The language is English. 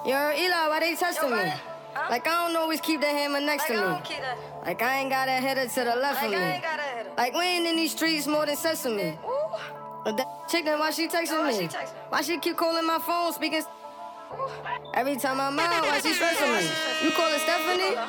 Yo, Eli, why they testing me? Huh? Like, I don't always keep the hammer next to me. Like, I ain't got a header to the left of me. Like, we ain't in these streets more than sesame. But that chick, then why she texting me? Why she keep calling my phone, speaking? Every time I'm out, why she stressing me? You call her Stephanie?